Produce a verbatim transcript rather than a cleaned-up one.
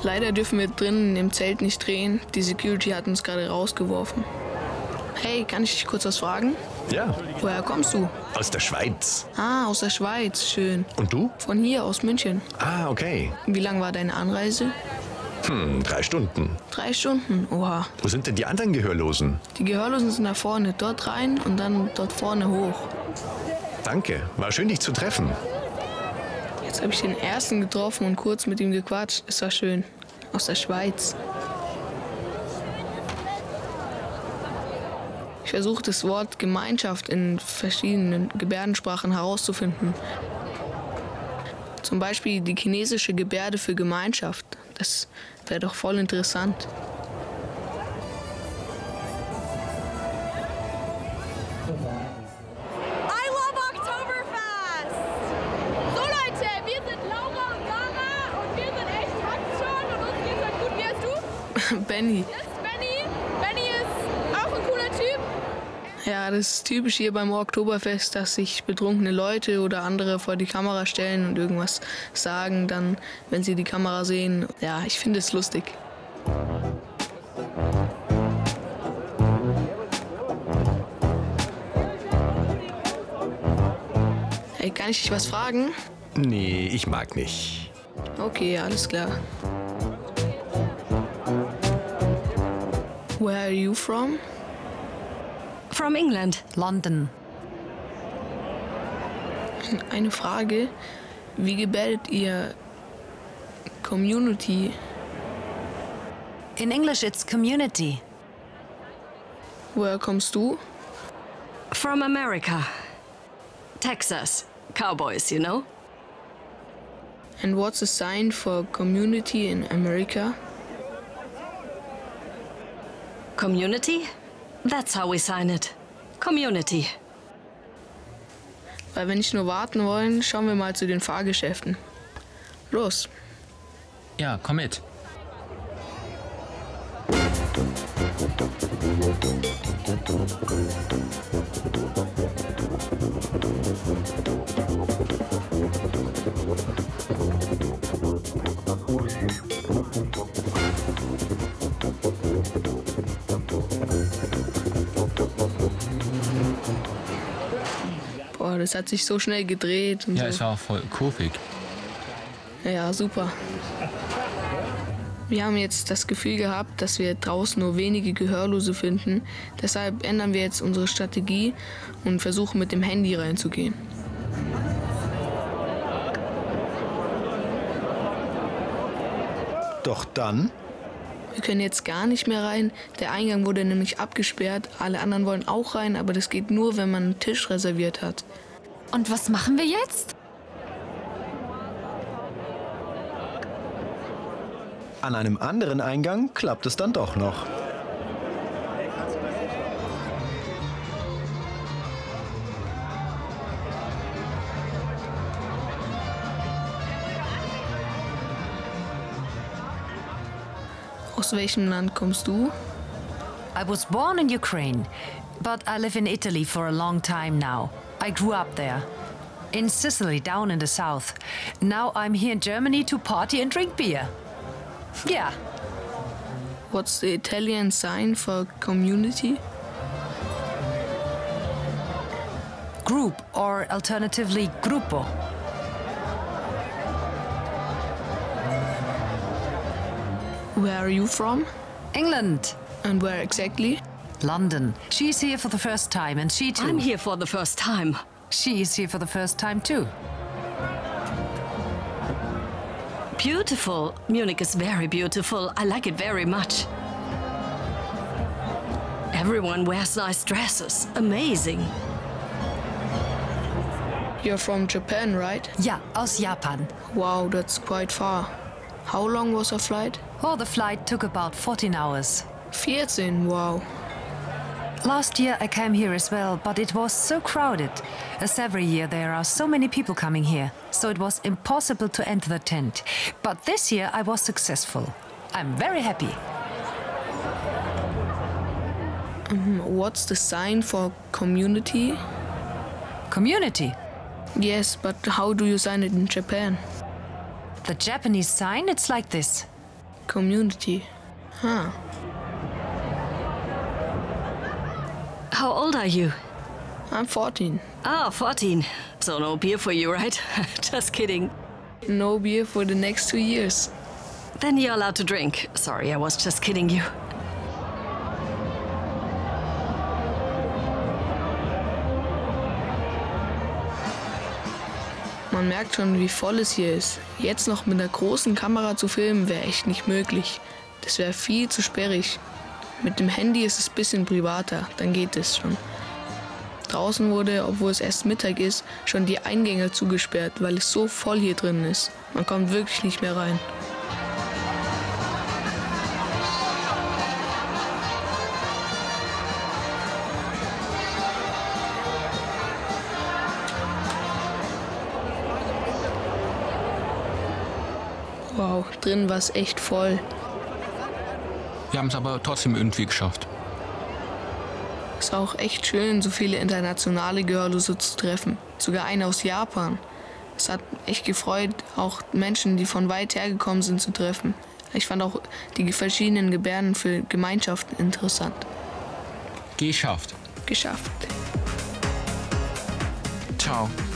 Leider dürfen wir drinnen im Zelt nicht drehen. Die Security hat uns gerade rausgeworfen. Hey, kann ich dich kurz was fragen? Ja. Woher kommst du? Aus der Schweiz. Ah, aus der Schweiz. Schön. Und du? Von hier, aus München. Ah, okay. Wie lang war deine Anreise? Hm, drei Stunden. Drei Stunden? Oha. Wo sind denn die anderen Gehörlosen? Die Gehörlosen sind da vorne. Dort rein und dann dort vorne hoch. Danke. War schön, dich zu treffen. Jetzt habe ich den ersten getroffen und kurz mit ihm gequatscht. Es war schön. Aus der Schweiz. Ich versuche das Wort Gemeinschaft in verschiedenen Gebärdensprachen herauszufinden. Zum Beispiel die chinesische Gebärde für Gemeinschaft. Das wäre doch voll interessant. I love Oktoberfest! So Leute, wir sind Laura und Lara und wir sind echt hyped schon und uns geht's halt gut. Wie heißt du? Benny. Das ist Benny. Benny ist auch ein cooler Typ. Ja, das ist typisch hier beim Oktoberfest, dass sich betrunkene Leute oder andere vor die Kamera stellen und irgendwas sagen, dann, wenn sie die Kamera sehen. Ja, ich finde es lustig. Hey, kann ich dich was fragen? Nee, ich mag nicht. Okay, alles klar. Where are you from? From England. London. Eine Frage, wie gebärdet ihr Community? In English, it's community. Woher kommst du? From America. Texas. Cowboys, you know? And what's the sign for community in America? Community? That's how we sign it. Community. Weil wir nicht nur warten wollen, schauen wir mal zu den Fahrgeschäften. Los. Ja, komm mit. Boah, das hat sich so schnell gedreht. Und Ja, so. es war auch voll kurvig. Ja, super. Wir haben jetzt das Gefühl gehabt, dass wir draußen nur wenige Gehörlose finden. Deshalb ändern wir jetzt unsere Strategie und versuchen mit dem Handy reinzugehen. Doch dann? Wir können jetzt gar nicht mehr rein. Der Eingang wurde nämlich abgesperrt. Alle anderen wollen auch rein, aber das geht nur, wenn man einen Tisch reserviert hat. Und was machen wir jetzt? An einem anderen Eingang klappt es dann doch noch. Aus welchem Land kommst du? I was born in Ukraine, but I live in Italy for a long time now. I grew up there. In Sicily, down in the south. Now I'm here in Germany to party and drink beer. Yeah. What's the Italian sign for community? Group, or alternatively gruppo. Where are you from? England. And where exactly? London. She's here for the first time, and she too. I'm here for the first time. She is here for the first time too. Beautiful. Munich is very beautiful. I like it very much. Everyone wears nice dresses. Amazing. You're from Japan, right? Ja, aus Japan. Wow, that's quite far. How long was our flight? Oh, the flight took about fourteen hours. fourteen, wow. Last year I came here as well, but it was so crowded. As every year there are so many people coming here, so it was impossible to enter the tent. But this year I was successful. I'm very happy. Um, what's the sign for community? Community. Yes, but how do you sign it in Japan? The Japanese sign, it's like this. Community. Huh. How old are you? I'm fourteen. Ah, fourteen. So no beer for you, right? Just kidding. No beer for the next two years. Then you're allowed to drink. Sorry, I was just kidding you. Man merkt schon, wie voll es hier ist. Jetzt noch mit einer großen Kamera zu filmen, wäre echt nicht möglich. Das wäre viel zu sperrig. Mit dem Handy ist es ein bisschen privater, dann geht es schon. Draußen wurde, obwohl es erst Mittag ist, schon die Eingänge zugesperrt, weil es so voll hier drin ist. Man kommt wirklich nicht mehr rein. Wow, drin war es echt voll. Wir haben es aber trotzdem irgendwie geschafft. Es war auch echt schön, so viele internationale Gehörlose zu treffen. Sogar eine aus Japan. Es hat echt gefreut, auch Menschen, die von weit her gekommen sind, zu treffen. Ich fand auch die verschiedenen Gebärden für Gemeinschaften interessant. Geschafft. Geschafft. Ciao.